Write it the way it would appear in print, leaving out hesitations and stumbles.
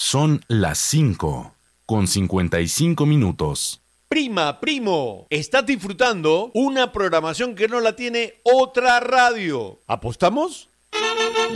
Son las 5:55. Prima, primo, estás disfrutando una programación que no la tiene otra radio. ¿Apostamos?